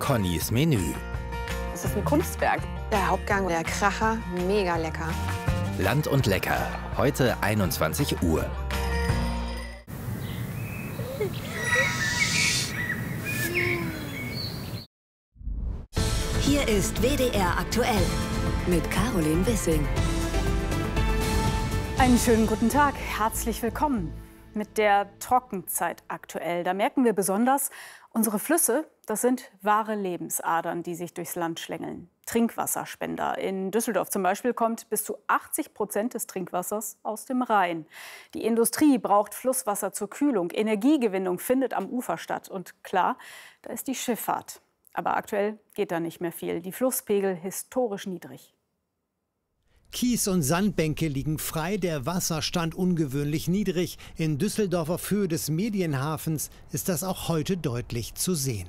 Connys Menü. Das ist ein Kunstwerk. Der Hauptgang, der Kracher, mega lecker. Land und Lecker, heute 21 Uhr. Hier ist WDR aktuell mit Caroline Wissing. Einen schönen guten Tag, herzlich willkommen. Mit der Trockenzeit aktuell, da merken wir besonders, unsere Flüsse, das sind wahre Lebensadern, die sich durchs Land schlängeln. Trinkwasserspender. In Düsseldorf zum Beispiel kommt bis zu 80% des Trinkwassers aus dem Rhein. Die Industrie braucht Flusswasser zur Kühlung. Energiegewinnung findet am Ufer statt. Und klar, da ist die Schifffahrt. Aber aktuell geht da nicht mehr viel. Die Flusspegel historisch niedrig. Kies- und Sandbänke liegen frei, der Wasserstand ungewöhnlich niedrig. In Düsseldorf auf Höhe des Medienhafens ist das auch heute deutlich zu sehen.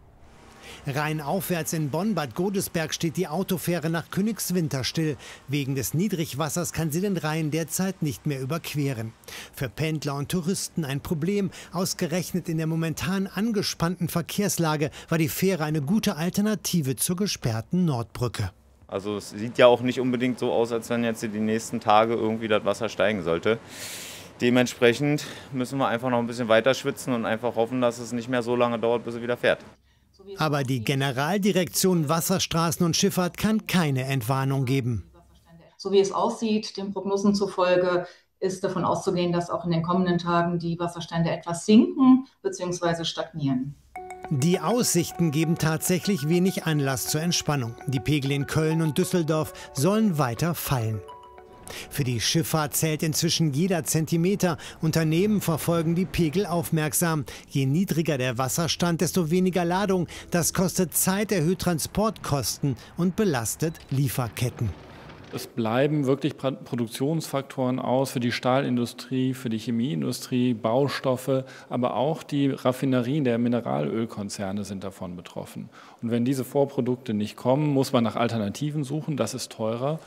Rheinaufwärts in Bonn-Bad Godesberg steht die Autofähre nach Königswinter still. Wegen des Niedrigwassers kann sie den Rhein derzeit nicht mehr überqueren. Für Pendler und Touristen ein Problem. Ausgerechnet in der momentan angespannten Verkehrslage war die Fähre eine gute Alternative zur gesperrten Nordbrücke. Also es sieht ja auch nicht unbedingt so aus, als wenn jetzt die nächsten Tage irgendwie das Wasser steigen sollte. Dementsprechend müssen wir einfach noch ein bisschen weiter schwitzen und einfach hoffen, dass es nicht mehr so lange dauert, bis es wieder fährt. Aber die Generaldirektion Wasserstraßen und Schifffahrt kann keine Entwarnung geben. So wie es aussieht, den Prognosen zufolge, ist davon auszugehen, dass auch in den kommenden Tagen die Wasserstände etwas sinken bzw. stagnieren. Die Aussichten geben tatsächlich wenig Anlass zur Entspannung. Die Pegel in Köln und Düsseldorf sollen weiter fallen. Für die Schifffahrt zählt inzwischen jeder Zentimeter. Unternehmen verfolgen die Pegel aufmerksam. Je niedriger der Wasserstand, desto weniger Ladung. Das kostet Zeit, erhöht Transportkosten und belastet Lieferketten. Es bleiben wirklich Produktionsfaktoren aus für die Stahlindustrie, für die Chemieindustrie, Baustoffe, aber auch die Raffinerien der Mineralölkonzerne sind davon betroffen. Und wenn diese Vorprodukte nicht kommen, muss man nach Alternativen suchen, das ist teurer.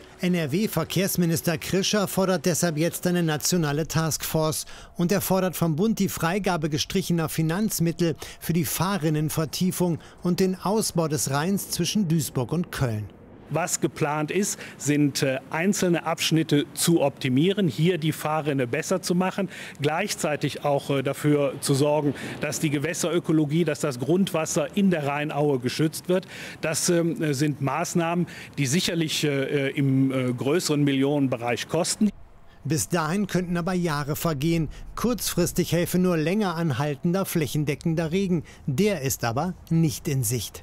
NRW-Verkehrsminister Krischer fordert deshalb jetzt eine nationale Taskforce. Und er fordert vom Bund die Freigabe gestrichener Finanzmittel für die Fahrrinnenvertiefung und den Ausbau des Rheins zwischen Duisburg und Köln. Was geplant ist, sind einzelne Abschnitte zu optimieren, hier die Fahrrinne besser zu machen, gleichzeitig auch dafür zu sorgen, dass die Gewässerökologie, dass das Grundwasser in der Rheinaue geschützt wird. Das sind Maßnahmen, die sicherlich im größeren Millionenbereich kosten. Bis dahin könnten aber Jahre vergehen. Kurzfristig helfe nur länger anhaltender, flächendeckender Regen. Der ist aber nicht in Sicht.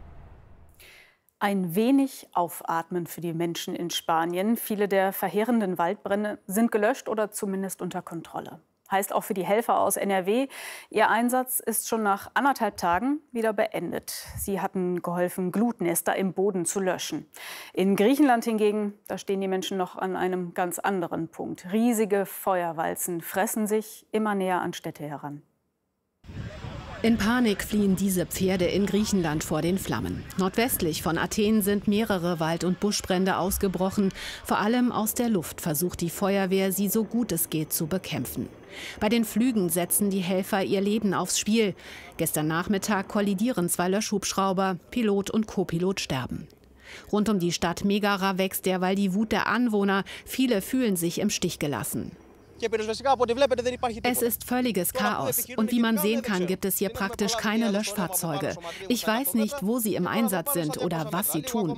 Ein wenig Aufatmen für die Menschen in Spanien. Viele der verheerenden Waldbrände sind gelöscht oder zumindest unter Kontrolle. Heißt auch für die Helfer aus NRW, ihr Einsatz ist schon nach 1,5 Tagen wieder beendet. Sie hatten geholfen, Glutnester im Boden zu löschen. In Griechenland hingegen, da stehen die Menschen noch an einem ganz anderen Punkt. Riesige Feuerwalzen fressen sich immer näher an Städte heran. In Panik fliehen diese Pferde in Griechenland vor den Flammen. Nordwestlich von Athen sind mehrere Wald- und Buschbrände ausgebrochen. Vor allem aus der Luft versucht die Feuerwehr, sie so gut es geht zu bekämpfen. Bei den Flügen setzen die Helfer ihr Leben aufs Spiel. Gestern Nachmittag kollidieren 2 Löschhubschrauber. Pilot und Co-Pilot sterben. Rund um die Stadt Megara wächst derweil die Wut der Anwohner. Viele fühlen sich im Stich gelassen. Es ist völliges Chaos und wie man sehen kann, gibt es hier praktisch keine Löschfahrzeuge. Ich weiß nicht, wo sie im Einsatz sind oder was sie tun.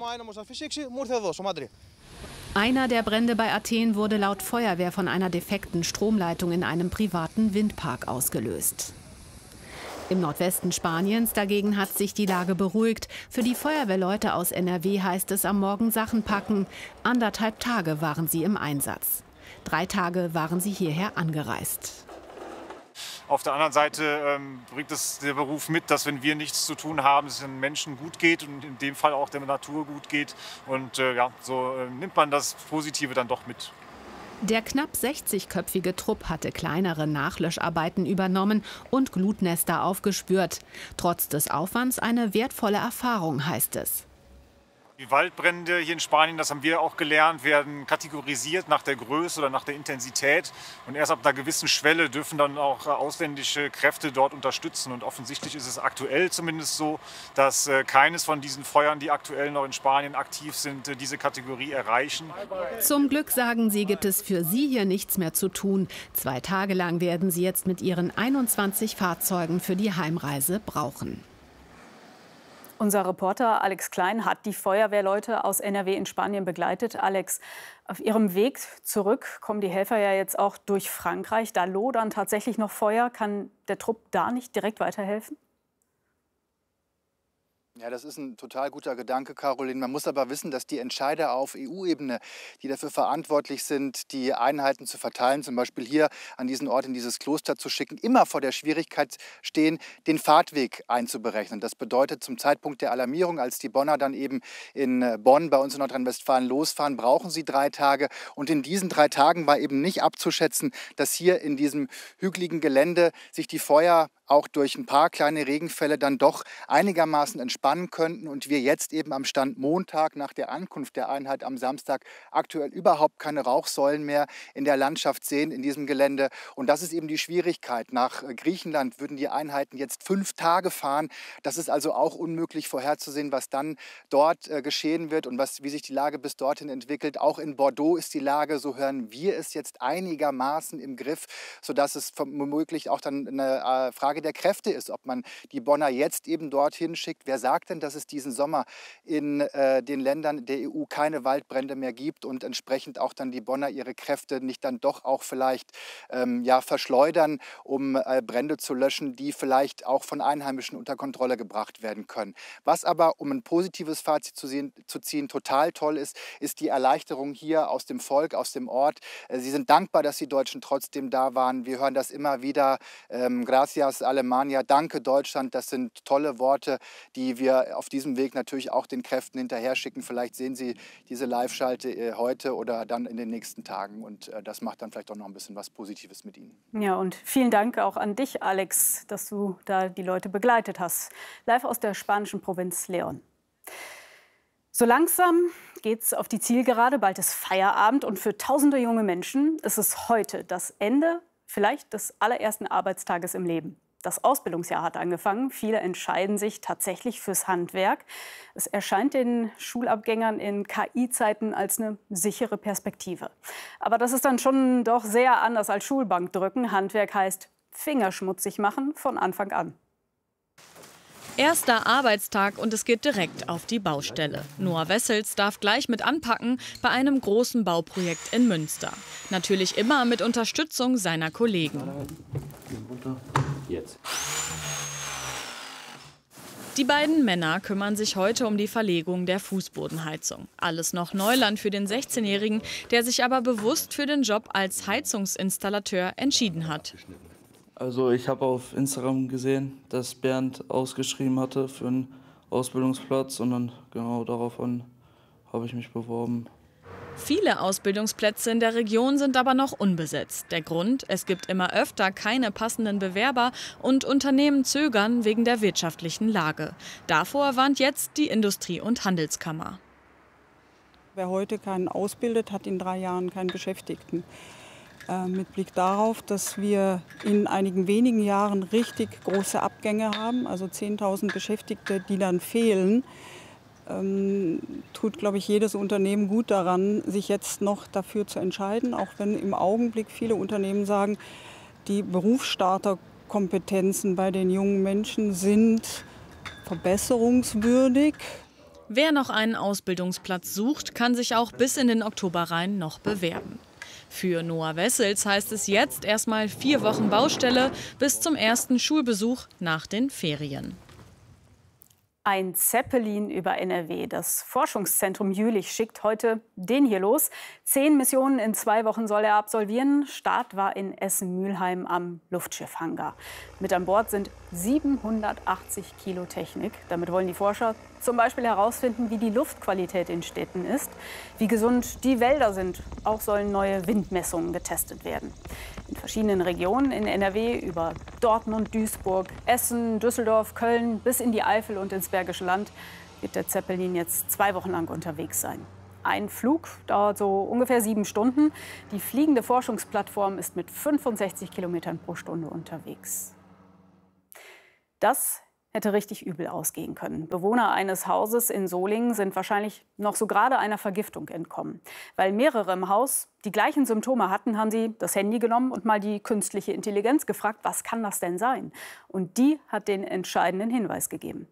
Einer der Brände bei Athen wurde laut Feuerwehr von einer defekten Stromleitung in einem privaten Windpark ausgelöst. Im Nordwesten Spaniens dagegen hat sich die Lage beruhigt. Für die Feuerwehrleute aus NRW heißt es am Morgen Sachen packen. 1,5 Tage waren sie im Einsatz. 3 Tage waren sie hierher angereist. Auf der anderen Seite bringt es der Beruf mit, dass wenn wir nichts zu tun haben, es den Menschen gut geht und in dem Fall auch der Natur gut geht. Und so nimmt man das Positive dann doch mit. Der knapp 60-köpfige Trupp hatte kleinere Nachlöscharbeiten übernommen und Glutnester aufgespürt. Trotz des Aufwands eine wertvolle Erfahrung, heißt es. Die Waldbrände hier in Spanien, das haben wir auch gelernt, werden kategorisiert nach der Größe oder nach der Intensität. Und erst ab einer gewissen Schwelle dürfen dann auch ausländische Kräfte dort unterstützen. Und offensichtlich ist es aktuell zumindest so, dass keines von diesen Feuern, die aktuell noch in Spanien aktiv sind, diese Kategorie erreichen. Zum Glück, sagen sie, gibt es für sie hier nichts mehr zu tun. 2 Tage lang werden sie jetzt mit ihren 21 Fahrzeugen für die Heimreise brauchen. Unser Reporter Alex Klein hat die Feuerwehrleute aus NRW in Spanien begleitet. Alex, auf ihrem Weg zurück kommen die Helfer ja jetzt auch durch Frankreich. Da lodern tatsächlich noch Feuer. Kann der Trupp da nicht direkt weiterhelfen? Ja, das ist ein total guter Gedanke, Caroline. Man muss aber wissen, dass die Entscheider auf EU-Ebene, die dafür verantwortlich sind, die Einheiten zu verteilen, zum Beispiel hier an diesen Ort, in dieses Kloster zu schicken, immer vor der Schwierigkeit stehen, den Fahrtweg einzuberechnen. Das bedeutet, zum Zeitpunkt der Alarmierung, als die Bonner dann eben in Bonn bei uns in Nordrhein-Westfalen losfahren, brauchen sie 3 Tage. Und in diesen 3 Tagen war eben nicht abzuschätzen, dass hier in diesem hügeligen Gelände sich die Feuer auch durch ein paar kleine Regenfälle dann doch einigermaßen entspannen könnten und wir jetzt eben am Stand Montag nach der Ankunft der Einheit am Samstag aktuell überhaupt keine Rauchsäulen mehr in der Landschaft sehen in diesem Gelände. Und das ist eben die Schwierigkeit. Nach Griechenland würden die Einheiten jetzt 5 Tage fahren. Das ist also auch unmöglich vorherzusehen, was dann dort geschehen wird und wie sich die Lage bis dorthin entwickelt. Auch in Bordeaux ist die Lage, so hören wir es jetzt, einigermaßen im Griff, sodass es womöglich auch dann eine Frage der Kräfte ist, ob man die Bonner jetzt eben dorthin schickt. Wer sagt denn, dass es diesen Sommer in den Ländern der EU keine Waldbrände mehr gibt und entsprechend auch dann die Bonner ihre Kräfte nicht dann doch auch vielleicht verschleudern, um Brände zu löschen, die vielleicht auch von Einheimischen unter Kontrolle gebracht werden können. Was aber, um ein positives Fazit zu ziehen, total toll ist, ist die Erleichterung hier aus dem Volk, aus dem Ort. Sie sind dankbar, dass die Deutschen trotzdem da waren. Wir hören das immer wieder. Gracias Alemania, danke Deutschland. Das sind tolle Worte, die wir auf diesem Weg natürlich auch den Kräften hinterher schicken. Vielleicht sehen Sie diese Live-Schalte heute oder dann in den nächsten Tagen. Und das macht dann vielleicht auch noch ein bisschen was Positives mit Ihnen. Ja, und vielen Dank auch an dich, Alex, dass du da die Leute begleitet hast. Live aus der spanischen Provinz León. So langsam geht's auf die Zielgerade. Bald ist Feierabend. Und für tausende junge Menschen ist es heute das Ende vielleicht des allerersten Arbeitstages im Leben. Das Ausbildungsjahr hat angefangen. Viele entscheiden sich tatsächlich fürs Handwerk. Es erscheint den Schulabgängern in KI-Zeiten als eine sichere Perspektive. Aber das ist dann schon doch sehr anders als Schulbank drücken. Handwerk heißt fingerschmutzig machen von Anfang an. Erster Arbeitstag und es geht direkt auf die Baustelle. Noah Wessels darf gleich mit anpacken bei einem großen Bauprojekt in Münster. Natürlich immer mit Unterstützung seiner Kollegen. Jetzt. Die beiden Männer kümmern sich heute um die Verlegung der Fußbodenheizung. Alles noch Neuland für den 16-Jährigen, der sich aber bewusst für den Job als Heizungsinstallateur entschieden hat. Also ich habe auf Instagram gesehen, dass Bernd ausgeschrieben hatte für einen Ausbildungsplatz und dann genau daraufhin habe ich mich beworben. Viele Ausbildungsplätze in der Region sind aber noch unbesetzt. Der Grund, es gibt immer öfter keine passenden Bewerber und Unternehmen zögern wegen der wirtschaftlichen Lage. Davor warnt jetzt die Industrie- und Handelskammer. Wer heute keinen ausbildet, hat in 3 Jahren keinen Beschäftigten. Mit Blick darauf, dass wir in einigen wenigen Jahren richtig große Abgänge haben, also 10.000 Beschäftigte, die dann fehlen, tut, glaube ich, jedes Unternehmen gut daran, sich jetzt noch dafür zu entscheiden, auch wenn im Augenblick viele Unternehmen sagen, die Berufsstarterkompetenzen bei den jungen Menschen sind verbesserungswürdig. Wer noch einen Ausbildungsplatz sucht, kann sich auch bis in den Oktober rein noch bewerben. Für Noah Wessels heißt es jetzt erstmal 4 Wochen Baustelle bis zum ersten Schulbesuch nach den Ferien. Ein Zeppelin über NRW. Das Forschungszentrum Jülich schickt heute den hier los. 10 Missionen in 2 Wochen soll er absolvieren. Start war in Essen-Mülheim am Luftschiffhangar. Mit an Bord sind 780 Kilo Technik. Damit wollen die Forscher zum Beispiel herausfinden, wie die Luftqualität in Städten ist, wie gesund die Wälder sind. Auch sollen neue Windmessungen getestet werden. In verschiedenen Regionen in NRW über Dortmund, Duisburg, Essen, Düsseldorf, Köln bis in die Eifel und ins Bergische Land wird der Zeppelin jetzt 2 Wochen lang unterwegs sein. Ein Flug dauert so ungefähr 7 Stunden. Die fliegende Forschungsplattform ist mit 65 Kilometern pro Stunde unterwegs. Das hätte richtig übel ausgehen können. Bewohner eines Hauses in Solingen sind wahrscheinlich noch so gerade einer Vergiftung entkommen. Weil mehrere im Haus die gleichen Symptome hatten, haben sie das Handy genommen und mal die künstliche Intelligenz gefragt, was kann das denn sein? Und die hat den entscheidenden Hinweis gegeben.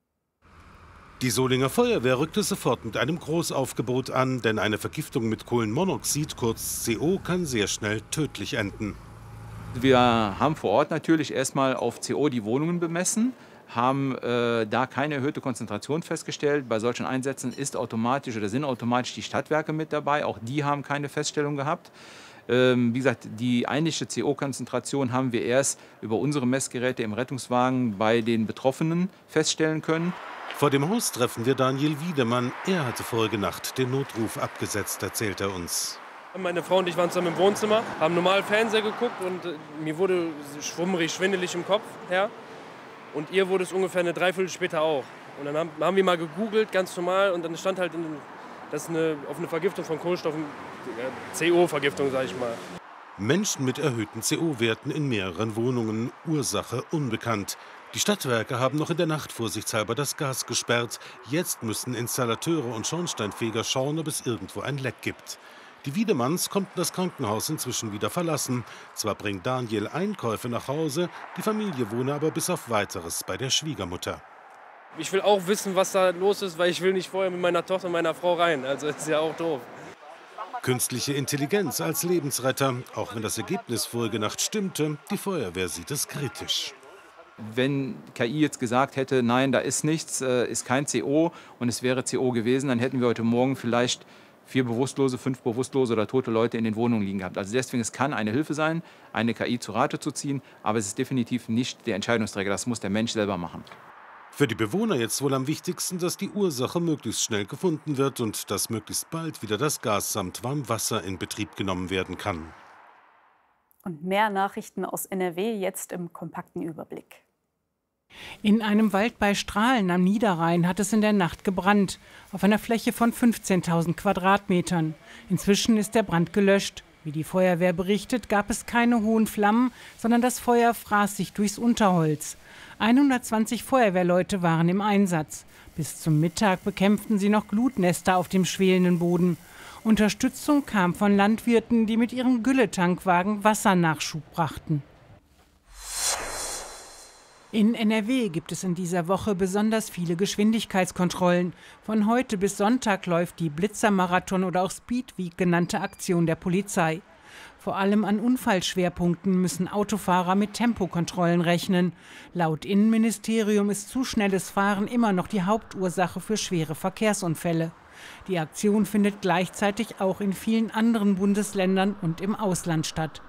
Die Solinger Feuerwehr rückte sofort mit einem Großaufgebot an, denn eine Vergiftung mit Kohlenmonoxid, kurz CO, kann sehr schnell tödlich enden. Wir haben vor Ort natürlich erstmal auf CO die Wohnungen bemessen, haben da keine erhöhte Konzentration festgestellt. Bei solchen Einsätzen sind automatisch die Stadtwerke mit dabei. Auch die haben keine Feststellung gehabt. Wie gesagt, die eigentliche CO-Konzentration haben wir erst über unsere Messgeräte im Rettungswagen bei den Betroffenen feststellen können. Vor dem Haus treffen wir Daniel Wiedemann. Er hatte vorige Nacht den Notruf abgesetzt, erzählt er uns. Meine Frau und ich waren zusammen im Wohnzimmer, haben normal Fernseher geguckt und mir wurde schwummrig, schwindelig im Kopf her. Und ihr wurde es ungefähr eine Dreiviertel später auch. Und dann haben wir mal gegoogelt, ganz normal, und dann stand halt, das auf eine Vergiftung von Kohlenstoff, CO-Vergiftung, sage ich mal. Menschen mit erhöhten CO-Werten in mehreren Wohnungen, Ursache unbekannt. Die Stadtwerke haben noch in der Nacht vorsichtshalber das Gas gesperrt. Jetzt müssen Installateure und Schornsteinfeger schauen, ob es irgendwo ein Leck gibt. Die Wiedemanns konnten das Krankenhaus inzwischen wieder verlassen. Zwar bringt Daniel Einkäufe nach Hause, die Familie wohne aber bis auf Weiteres bei der Schwiegermutter. Ich will auch wissen, was da los ist, weil ich will nicht vorher mit meiner Tochter und meiner Frau rein. Also ist ja auch doof. Künstliche Intelligenz als Lebensretter. Auch wenn das Ergebnis vorige Nacht stimmte, die Feuerwehr sieht es kritisch. Wenn KI jetzt gesagt hätte, nein, da ist nichts, ist kein CO und es wäre CO gewesen, dann hätten wir heute Morgen vielleicht 4 bewusstlose, 5 bewusstlose oder tote Leute in den Wohnungen liegen gehabt. Also deswegen, es kann eine Hilfe sein, eine KI zu Rate zu ziehen, aber es ist definitiv nicht der Entscheidungsträger. Das muss der Mensch selber machen. Für die Bewohner jetzt wohl am wichtigsten, dass die Ursache möglichst schnell gefunden wird und dass möglichst bald wieder das Gas samt Warmwasser in Betrieb genommen werden kann. Und mehr Nachrichten aus NRW jetzt im kompakten Überblick. In einem Wald bei Strahlen am Niederrhein hat es in der Nacht gebrannt, auf einer Fläche von 15.000 Quadratmetern. Inzwischen ist der Brand gelöscht. Wie die Feuerwehr berichtet, gab es keine hohen Flammen, sondern das Feuer fraß sich durchs Unterholz. 120 Feuerwehrleute waren im Einsatz. Bis zum Mittag bekämpften sie noch Glutnester auf dem schwelenden Boden. Unterstützung kam von Landwirten, die mit ihren Gülletankwagen Wassernachschub brachten. In NRW gibt es in dieser Woche besonders viele Geschwindigkeitskontrollen. Von heute bis Sonntag läuft die Blitzermarathon oder auch Speed Week genannte Aktion der Polizei. Vor allem an Unfallschwerpunkten müssen Autofahrer mit Tempokontrollen rechnen. Laut Innenministerium ist zu schnelles Fahren immer noch die Hauptursache für schwere Verkehrsunfälle. Die Aktion findet gleichzeitig auch in vielen anderen Bundesländern und im Ausland statt.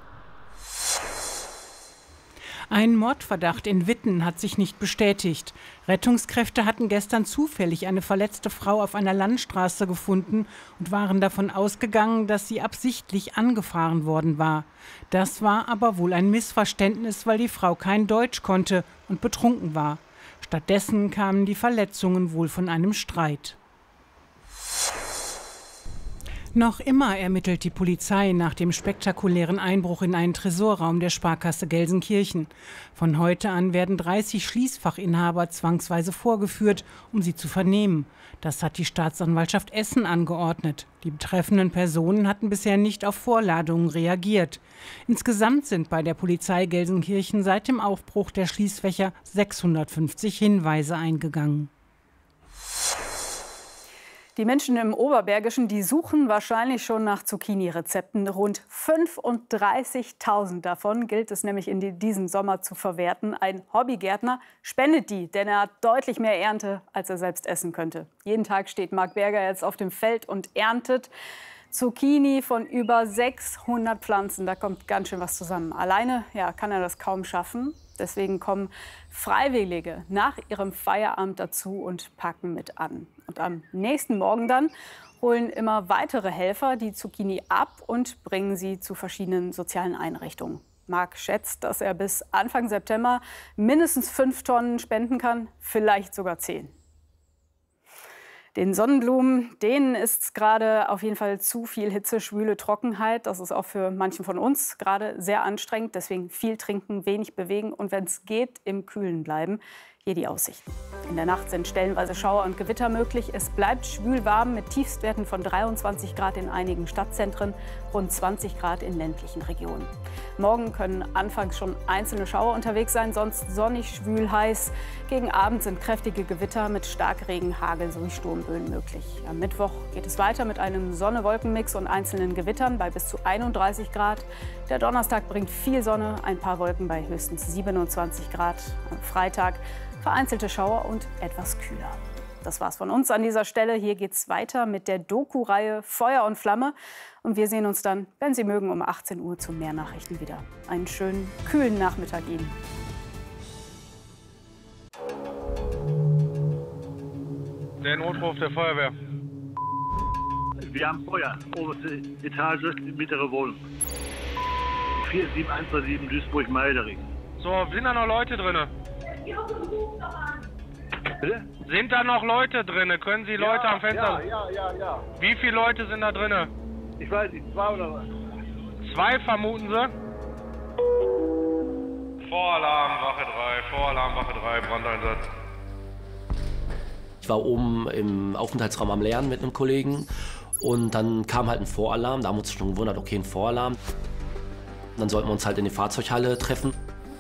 Ein Mordverdacht in Witten hat sich nicht bestätigt. Rettungskräfte hatten gestern zufällig eine verletzte Frau auf einer Landstraße gefunden und waren davon ausgegangen, dass sie absichtlich angefahren worden war. Das war aber wohl ein Missverständnis, weil die Frau kein Deutsch konnte und betrunken war. Stattdessen kamen die Verletzungen wohl von einem Streit. Noch immer ermittelt die Polizei nach dem spektakulären Einbruch in einen Tresorraum der Sparkasse Gelsenkirchen. Von heute an werden 30 Schließfachinhaber zwangsweise vorgeführt, um sie zu vernehmen. Das hat die Staatsanwaltschaft Essen angeordnet. Die betreffenden Personen hatten bisher nicht auf Vorladungen reagiert. Insgesamt sind bei der Polizei Gelsenkirchen seit dem Aufbruch der Schließfächer 650 Hinweise eingegangen. Die Menschen im Oberbergischen, die suchen wahrscheinlich schon nach Zucchini-Rezepten. Rund 35.000 davon gilt es nämlich in diesem Sommer zu verwerten. Ein Hobbygärtner spendet die, denn er hat deutlich mehr Ernte, als er selbst essen könnte. Jeden Tag steht Marc Berger jetzt auf dem Feld und erntet Zucchini von über 600 Pflanzen. Da kommt ganz schön was zusammen. Alleine kann er das kaum schaffen. Deswegen kommen Freiwillige nach ihrem Feierabend dazu und packen mit an. Und am nächsten Morgen dann holen immer weitere Helfer die Zucchini ab und bringen sie zu verschiedenen sozialen Einrichtungen. Marc schätzt, dass er bis Anfang September mindestens 5 Tonnen spenden kann, vielleicht sogar 10. Den Sonnenblumen, denen ist gerade auf jeden Fall zu viel Hitze, Schwüle, Trockenheit. Das ist auch für manchen von uns gerade sehr anstrengend. Deswegen viel trinken, wenig bewegen und wenn es geht, im Kühlen bleiben. Hier die Aussichten. In der Nacht sind stellenweise Schauer und Gewitter möglich. Es bleibt schwül warm mit Tiefstwerten von 23 Grad in einigen Stadtzentren, rund 20 Grad in ländlichen Regionen. Morgen können anfangs schon einzelne Schauer unterwegs sein, sonst sonnig, schwül, heiß. Gegen Abend sind kräftige Gewitter mit Starkregen, Hagel sowie Sturmböen möglich. Am Mittwoch geht es weiter mit einem Sonne-Wolken-Mix und einzelnen Gewittern bei bis zu 31 Grad. Der Donnerstag bringt viel Sonne, ein paar Wolken bei höchstens 27 Grad. Am Freitag vereinzelte Schauer und etwas kühler. Das war's von uns an dieser Stelle. Hier geht's weiter mit der Doku-Reihe Feuer und Flamme. Und wir sehen uns dann, wenn Sie mögen, um 18 Uhr zu mehr Nachrichten wieder. Einen schönen, kühlen Nachmittag Ihnen. Der Notruf der Feuerwehr. Wir haben Feuer, oberste Etage, mittlere Wohnung. 47127 Duisburg-Meidering. So, sind da noch Leute drin? Bitte? Sind da noch Leute drin? Können Sie Leute am Fenster... Ja. Wie viele Leute sind da drin? Ich weiß nicht, 2 oder was? 2 vermuten Sie? Voralarm, Wache 3, Brandeinsatz. Ich war oben im Aufenthaltsraum am Lernen mit einem Kollegen und dann kam halt ein Voralarm. Da haben wir uns schon gewundert, okay, ein Voralarm. Dann sollten wir uns halt in die Fahrzeughalle treffen.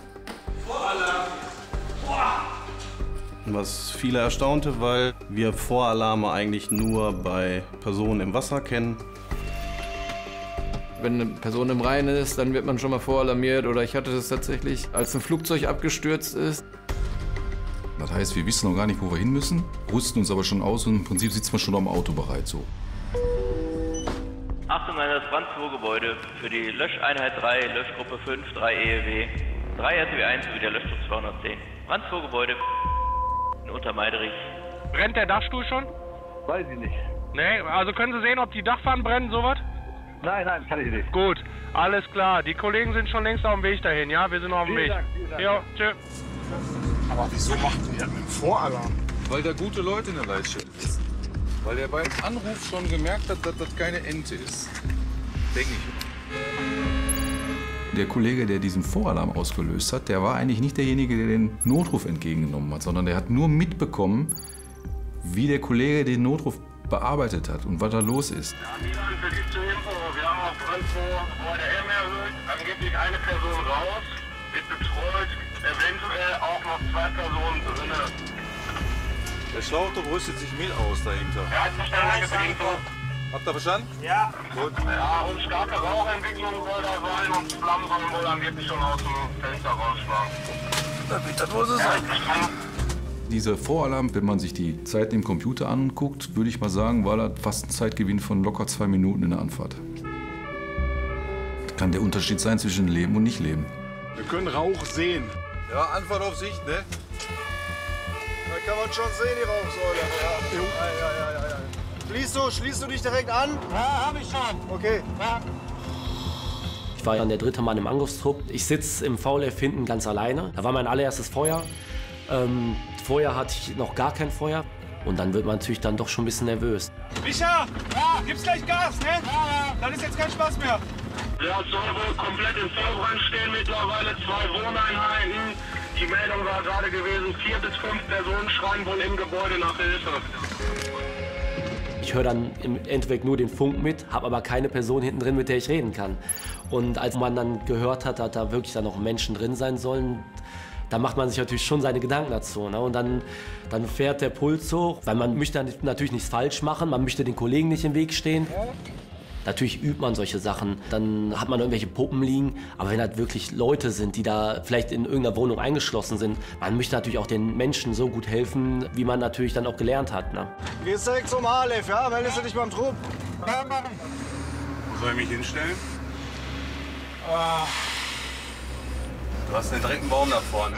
Was viele erstaunte, weil wir Voralarme eigentlich nur bei Personen im Wasser kennen. Wenn eine Person im Rhein ist, dann wird man schon mal voralarmiert. Oder ich hatte das tatsächlich, als ein Flugzeug abgestürzt ist. Das heißt, wir wissen noch gar nicht, wo wir hin müssen, rüsten uns aber schon aus und im Prinzip sitzt man schon am Auto bereit. So. Achtung an das Brandvorgebäude für die Löscheinheit 3, Löschgruppe 5, 3 EEW, 3 RTW1 sowie der Löschschutz 210. Brandvorgebäude in Untermeiderich. Brennt der Dachstuhl schon? Weiß ich nicht. Nee, also können Sie sehen, ob die Dachpfannen brennen, sowas? Nein, kann ich nicht. Gut, alles klar. Die Kollegen sind schon längst auf dem Weg dahin, ja? Wir sind auf dem Weg. Vielen Dank. Jo, tschö. Aber wieso macht ihr das mit dem Voralarm? Weil da gute Leute in der Leitstelle sitzen. Weil er beim Anruf schon gemerkt hat, dass das keine Ente ist. Denke ich. Der Kollege, der diesen Voralarm ausgelöst hat, der war eigentlich nicht derjenige, der den Notruf entgegengenommen hat, sondern der hat nur mitbekommen, wie der Kollege den Notruf bearbeitet hat und was da los ist. Wir haben auf Brandvorgebäude M erhöht, angeblich eine Person raus, wird betreut, eventuell auch noch 2 Personen drin. Der Schlauchtopf rüstet sich mit aus dahinter. Er hat verstanden, Habt ihr verstanden? Ja. Gut. Ja, und starke Rauchentwicklung soll da sein und Flammen sollen wohl angeblich schon aus dem Fenster rausschlagen. Das muss es sein. Dieser Voralarm, wenn man sich die Zeit im Computer anguckt, würde ich mal sagen, war das fast ein Zeitgewinn von locker 2 Minuten in der Anfahrt. Das kann der Unterschied sein zwischen Leben und Nicht-Leben. Wir können Rauch sehen. Ja, Anfahrt auf Sicht, ne? Da kann man schon sehen, die Rauchsäule. Ja. Schließt du dich direkt an? Ja, hab ich schon. Okay. Ja. Ich war dann der 3. Mann im Angriffstrupp. Ich sitze im VLF hinten ganz alleine. Da war mein allererstes Feuer. Vorher hatte ich noch gar kein Feuer. Und dann wird man natürlich dann doch schon ein bisschen nervös. Micha, gib's gleich Gas, ne? Ja. Dann ist jetzt kein Spaß mehr. Der soll wohl komplett im Vollbrand stehen, mittlerweile 2 Wohneinheiten. Die Meldung war gerade gewesen, 4 bis 5 Personen schreien wohl im Gebäude nach Hilfe. Ich höre dann im Endeffekt nur den Funk mit, habe aber keine Person hinten drin, mit der ich reden kann. Und als man dann gehört hat, dass da wirklich dann noch Menschen drin sein sollen, da macht man sich natürlich schon seine Gedanken dazu. Ne? Und dann fährt der Puls hoch, weil man möchte natürlich nichts falsch machen, man möchte den Kollegen nicht im Weg stehen. Natürlich übt man solche Sachen, dann hat man irgendwelche Puppen liegen, aber wenn halt wirklich Leute sind, die da vielleicht in irgendeiner Wohnung eingeschlossen sind, man möchte natürlich auch den Menschen so gut helfen, wie man natürlich dann auch gelernt hat. Ne? Gehst direkt zum Aleph, ja? Meldest du dich beim Trupp? Ja, machen. Wo soll ich mich hinstellen? Du hast einen direkten Baum da vorne.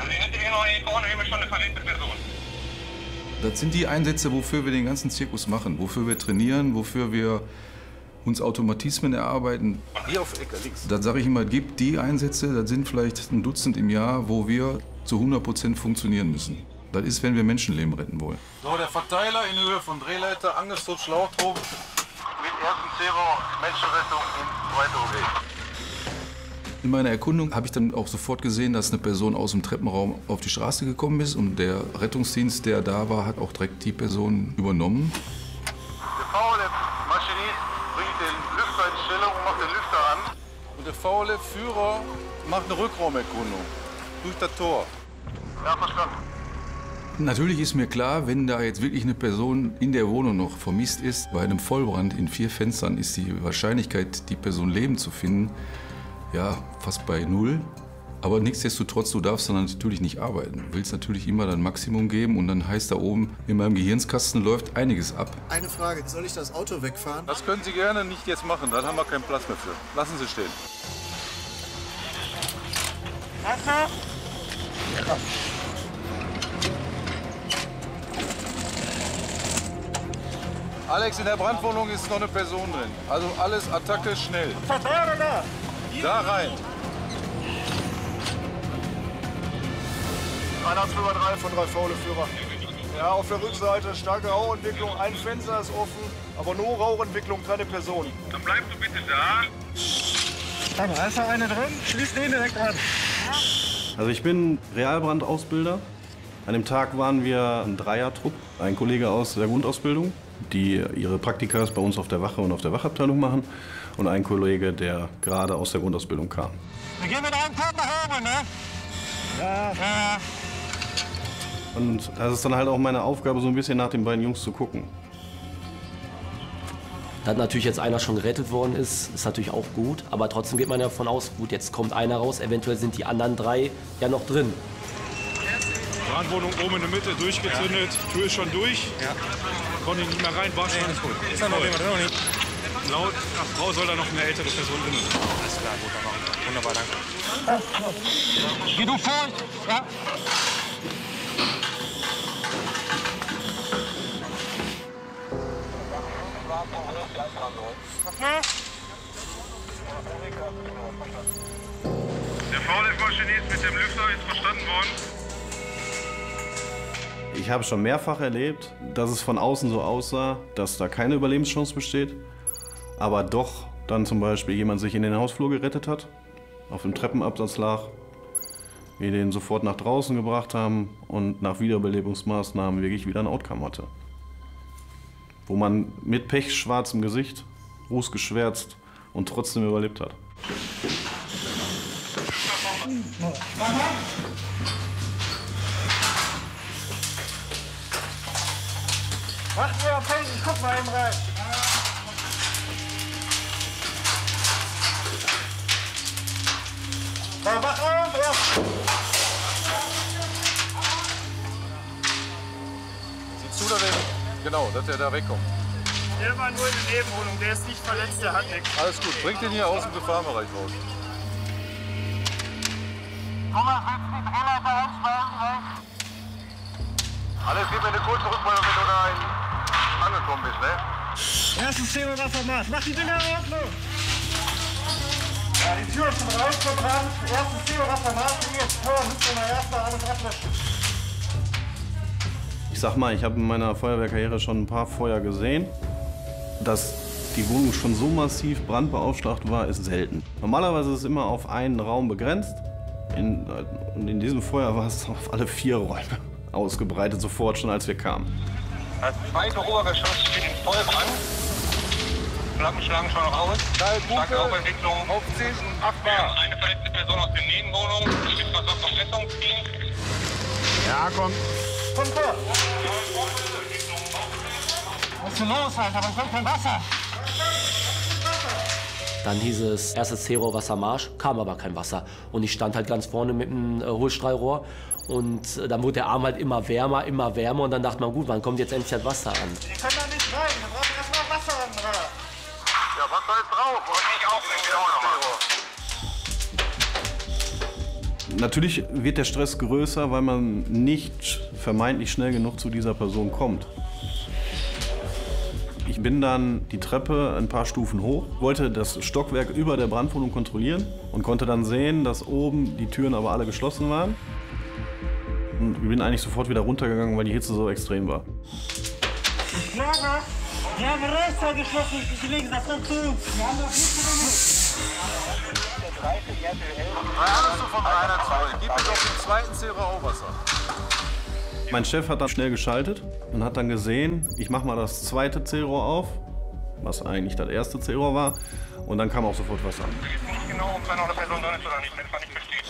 Das sind die Einsätze, wofür wir den ganzen Zirkus machen, wofür wir trainieren, wofür wir uns Automatismen erarbeiten. Hier auf Ecke, links. Dann sage ich immer, gibt die Einsätze, das sind vielleicht ein Dutzend im Jahr, wo wir zu 100% funktionieren müssen. Das ist, wenn wir Menschenleben retten wollen. So, der Verteiler in Höhe von Drehleiter, Angriffsschutz, Schlauchtrupp. Mit ersten Zero, Menschenrettung in zweiter OB. In meiner Erkundung habe ich dann auch sofort gesehen, dass eine Person aus dem Treppenraum auf die Straße gekommen ist. Und der Rettungsdienst, der da war, hat auch direkt die Person übernommen. Der faule Maschinist bringt den Lüfter in Stellung und macht den Lüfter an. Und der faule Führer macht eine Rückraumerkundung durch das Tor. Ja, verstanden. Natürlich ist mir klar, wenn da jetzt wirklich eine Person in der Wohnung noch vermisst ist, bei einem Vollbrand in 4 Fenstern ist die Wahrscheinlichkeit, die Person lebend zu finden, ja, fast bei 0. Aber nichtsdestotrotz, du darfst dann natürlich nicht arbeiten. Du willst natürlich immer dein Maximum geben und dann heißt da oben, in meinem Gehirnskasten läuft einiges ab. Eine Frage, soll ich das Auto wegfahren? Das können Sie gerne nicht jetzt machen, da haben wir keinen Platz mehr für. Lassen Sie stehen. Wasser? Ja. Alex, in der Brandwohnung ist noch eine Person drin. Also alles Attacke schnell. Da rein. 1,3 von 3 faule Führer. Ja, auf der Rückseite starke Rauchentwicklung, ein Fenster ist offen, aber nur Rauchentwicklung, keine Person. Dann bleibst du bitte da. Da ist noch eine drin, schließ den direkt an. Also ich bin Realbrandausbilder. An dem Tag waren wir ein Dreiertrupp, ein Kollege aus der Grundausbildung, die ihre Praktikas bei uns auf der Wache und auf der Wachabteilung machen, und ein Kollege, der gerade aus der Grundausbildung kam. Wir gehen mit einem Kopf nach oben, ne? Ja, ja. Und das ist dann halt auch meine Aufgabe, so ein bisschen nach den beiden Jungs zu gucken. Da natürlich jetzt einer schon gerettet worden ist, ist natürlich auch gut. Aber trotzdem geht man ja davon aus, gut, jetzt kommt einer raus, eventuell sind die anderen 3 ja noch drin. Brandwohnung oben in der Mitte, durchgezündet, Tür ist schon durch. Ja. Konnte nicht mehr rein, war schon. Alles gut. Ist da noch jemand drin oder nicht? Laut Frau soll da noch eine ältere Person drin sein. Alles klar, gut, dann machen wir. Wunderbar, danke. Geh du vor! Ja. Der VLF-Maschinist mit dem Lüfter ist verstanden worden. Ich habe schon mehrfach erlebt, dass es von außen so aussah, dass da keine Überlebenschance besteht, aber doch dann zum Beispiel jemand sich in den Hausflur gerettet hat, auf dem Treppenabsatz lag, wir den sofort nach draußen gebracht haben und nach Wiederbelebungsmaßnahmen wirklich wieder ein Outcome hatte. Wo man mit pechschwarzem Gesicht, rußgeschwärzt und trotzdem überlebt hat. Macht mir auf Feld, ich guck mal eben rein. Na, wach auf, erst. Sieh zu, dass genau, dass der da wegkommt. Der war nur in der Nebenwohnung, der ist nicht verletzt, der hat nichts. Alles gut, bringt den hier aus dem Gefahrenbereich raus. Thomas, willst du die Drehleiter einschmeißen? Alles, gib mir eine kurze Rückmeldung, wenn du da angekommen bist, ne? Erstes Thema Wassermarsch. Mach die Dinger auf, los! Ja, die Tür ist schon rausgebrannt. Erstes Thema Wassermarsch. Jetzt Tor, müssen wir erst mal alles ablöschen. Ich sag mal, ich habe in meiner Feuerwehrkarriere schon ein paar Feuer gesehen. Dass die Wohnung schon so massiv brandbeaufschlagt war, ist selten. Normalerweise ist es immer auf einen Raum begrenzt. Und in diesem Feuer war es auf alle 4 Räume ausgebreitet, sofort schon als wir kamen. Das zweite Obergeschoss steht im Vollbrand. Flammen schlagen schon raus. Starke Rauchentwicklung. Aufziehen, 8 Bar. Eine verletzte Person aus der Nebenwohnung. Die wird versorgt vom Rettungsdienst. Ja, komm. Komm vor. Was ist denn los, Alter? Was kommt kein Wasser? Dann hieß es erstes Zero Wassermarsch, kam aber kein Wasser. Und ich stand halt ganz vorne mit dem Hohlstrahlrohr. Und dann wurde der Arm halt immer wärmer. Und dann dachte man, gut, wann kommt jetzt endlich das Wasser an? Die können da nicht rein, wir brauchen erstmal Wasser an dran. Ja, Wasser ist drauf. Und ich auch nicht. Natürlich wird der Stress größer, weil man nicht vermeintlich schnell genug zu dieser Person kommt. Ich bin dann die Treppe ein paar Stufen hoch, wollte das Stockwerk über der Brandwohnung kontrollieren und konnte dann sehen, dass oben die Türen aber alle geschlossen waren. Und ich bin eigentlich sofort wieder runtergegangen, weil die Hitze so extrem war. Ich glaube, wir haben rechtzeitig geschossen. Ich lege das dazu. Wir haben das nicht gemacht. Alles so von einer Zoll. Gib mir doch den zweiten CRO-Wasser. Mein Chef hat dann schnell geschaltet und hat dann gesehen, ich mache mal das zweite C-Rohr auf, was eigentlich das erste C-Rohr war, und dann kam auch sofort Wasser. Ich weiß nicht genau, ob da noch eine Person drin ist oder nicht, wenn es nicht versteht.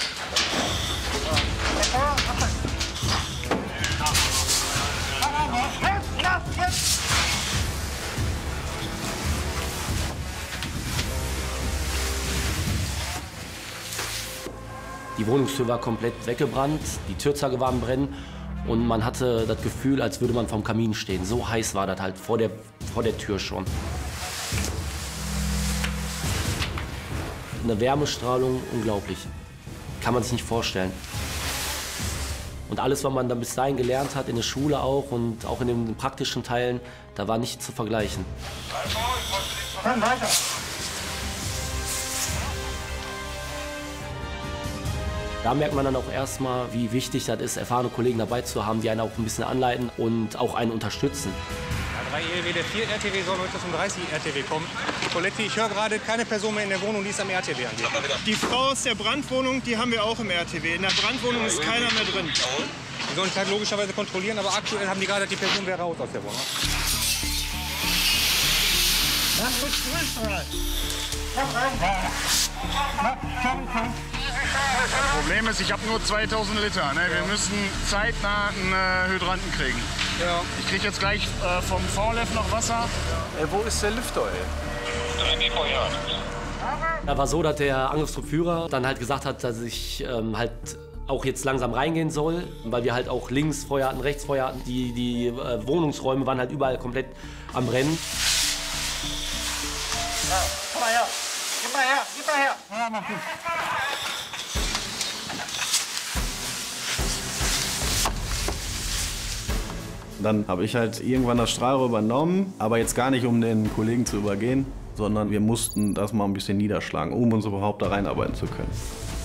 Die Wohnungstür war komplett weggebrannt, die Türzage war am Brennen und man hatte das Gefühl, als würde man vorm Kamin stehen. So heiß war das halt vor der Tür schon. Eine Wärmestrahlung, unglaublich. Kann man sich nicht vorstellen. Und alles, was man dann bis dahin gelernt hat, in der Schule auch und auch in den praktischen Teilen, da war nicht zu vergleichen. Dann weiter. Da merkt man dann auch erstmal, wie wichtig das ist, erfahrene Kollegen dabei zu haben, die einen auch ein bisschen anleiten und auch einen unterstützen. Ja, 3 ERW, der 4 RTW soll heute zum 30 RTW kommen. Coletti, ich höre gerade keine Person mehr in der Wohnung, die ist am RTW angeht. Die Frau aus der Brandwohnung, die haben wir auch im RTW. In der Brandwohnung ist keiner mehr drin. Die sollen es halt logischerweise kontrollieren, aber aktuell haben die gerade die Person wäre raus aus der Wohnung. Dann wird's größer. Komm rein. Komm. Das Problem ist, ich habe nur 2000 Liter. Ne? Wir müssen zeitnah einen Hydranten kriegen. Ja. Ich kriege jetzt gleich vom VLF noch Wasser. Wo ist der Lüfter, ey? 3 Meter, ja. Da war so, dass der Angriffstruppführer dann halt gesagt hat, dass ich halt auch jetzt langsam reingehen soll, weil wir halt auch links Feuer hatten, rechts Feuer hatten. Die Wohnungsräume waren halt überall komplett am Brennen. Ja, komm mal her. Gib mal her. Ja, mach gut. Dann habe ich halt irgendwann das Strahlrohr übernommen, aber jetzt gar nicht, um den Kollegen zu übergehen, sondern wir mussten das mal ein bisschen niederschlagen, um uns überhaupt da reinarbeiten zu können.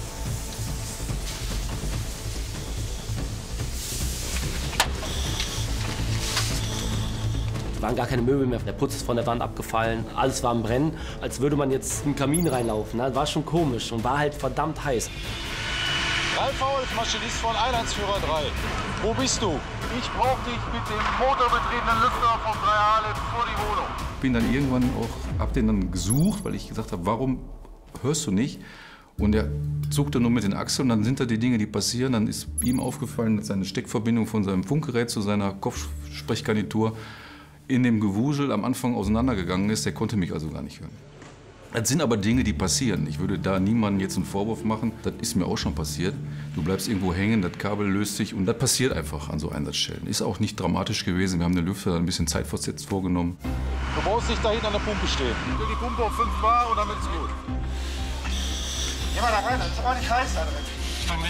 Es waren gar keine Möbel mehr, der Putz ist von der Wand abgefallen, alles war am Brennen, als würde man jetzt in den Kamin reinlaufen. Das war schon komisch und war halt verdammt heiß. Ralf Wolf, Maschinist von Einheitsführer 3. Wo bist du? Ich brauche dich mit dem motorbetriebenen Lüfter vom 3 Aleph vor die Wohnung. Bin dann irgendwann auch, hab den dann gesucht, weil ich gesagt habe, warum hörst du nicht? Und er zuckte nur mit den Achseln, dann sind da die Dinge, die passieren. Dann ist ihm aufgefallen, dass seine Steckverbindung von seinem Funkgerät zu seiner Kopfsprechgarnitur in dem Gewusel am Anfang auseinandergegangen ist. Der konnte mich also gar nicht hören. Das sind aber Dinge, die passieren. Ich würde da niemandem jetzt einen Vorwurf machen. Das ist mir auch schon passiert. Du bleibst irgendwo hängen, das Kabel löst sich und das passiert einfach an so Einsatzstellen. Ist auch nicht dramatisch gewesen. Wir haben den Lüfter ein bisschen zeitversetzt vorgenommen. Du brauchst nicht da hinten an der Pumpe stehen. Ich will die Pumpe auf 5 Bar und dann ist gut. Geh mal da rein, das ist aber nicht heiß da drin.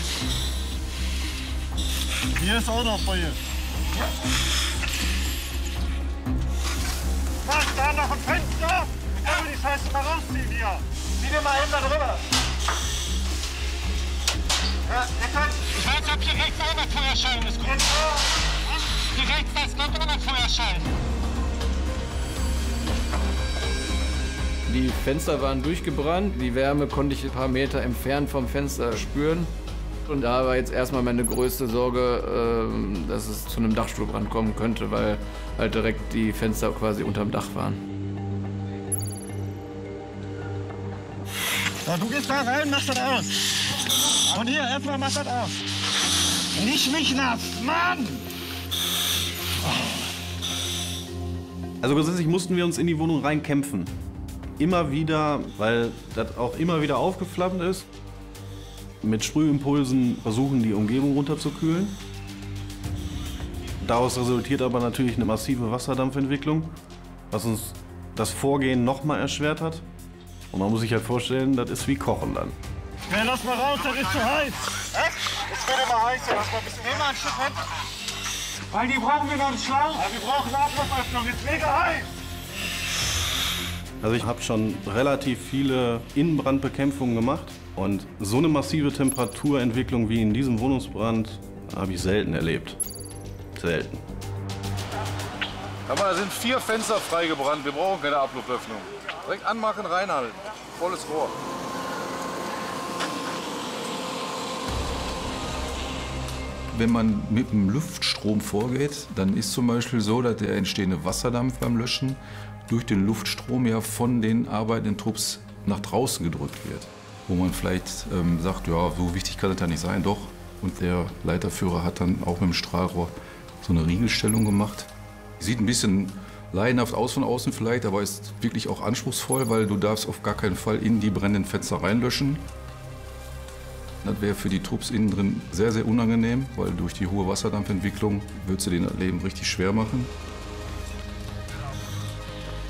Hier ist auch noch Feuer. Ja. Was, da noch ein Fenster? Ich will die Scheiße mal rausziehen hier. Zieh dir mal eben da drüber. Ja, ich weiß, ob hier rechts auch noch Feuerschein ist. Hier rechts, das kommt auch noch Feuerschein. Die Fenster waren durchgebrannt. Die Wärme konnte ich ein paar Meter entfernt vom Fenster spüren. Und da war jetzt erstmal meine größte Sorge, dass es zu einem Dachstuhlbrand kommen könnte, weil halt direkt die Fenster quasi unterm Dach waren. So, du gehst da rein, machst das aus. Und hier, erstmal mach das aus. Nicht mich nass, Mann! Also grundsätzlich mussten wir uns in die Wohnung reinkämpfen. Immer wieder, weil das auch immer wieder aufgeflammt ist. Mit Sprühimpulsen versuchen, die Umgebung runterzukühlen. Daraus resultiert aber natürlich eine massive Wasserdampfentwicklung, was uns das Vorgehen noch mal erschwert hat. Und man muss sich halt vorstellen, das ist wie Kochen dann. Ja, lass mal raus, das ist zu heiß. Echt? Es wird immer heißer, lass mal ein bisschen. Nehmen wir ein Stück weg. Weil die brauchen wir noch einen Schlauch. Ja, wir brauchen eine Ablauföffnung, ist mega heiß. Also ich habe schon relativ viele Innenbrandbekämpfungen gemacht. Und so eine massive Temperaturentwicklung wie in diesem Wohnungsbrand Habe ich selten erlebt. Selten. Aber da sind 4 Fenster freigebrannt. Wir brauchen keine Abluftöffnung. Direkt anmachen, reinhalten. Volles Rohr. Wenn man mit dem Luftstrom vorgeht, dann ist zum Beispiel so, dass der entstehende Wasserdampf beim Löschen durch den Luftstrom ja von den arbeitenden Trupps nach draußen gedrückt wird. Wo man vielleicht sagt, ja, so wichtig kann das ja nicht sein, doch. Und der Leiterführer hat dann auch mit dem Strahlrohr so eine Riegelstellung gemacht. Sieht ein bisschen laienhaft aus von außen vielleicht, aber ist wirklich auch anspruchsvoll, weil du darfst auf gar keinen Fall in die brennenden Fenster reinlöschen. Das wäre für die Trupps innen drin sehr, sehr unangenehm, weil durch die hohe Wasserdampfentwicklung würde sie den Leben richtig schwer machen.